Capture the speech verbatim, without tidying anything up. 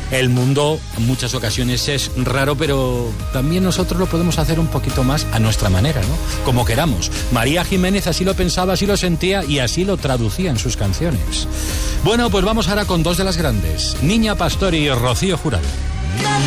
El mundo en muchas ocasiones es raro, pero también nosotros lo podemos hacer un poquito más a nuestra manera, ¿no? Como queramos. María Jiménez así lo pensaba, así lo sentía y así lo traducía en sus canciones. Bueno, pues vamos ahora con dos de las grandes, Niña Pastor y Rocío Jurado.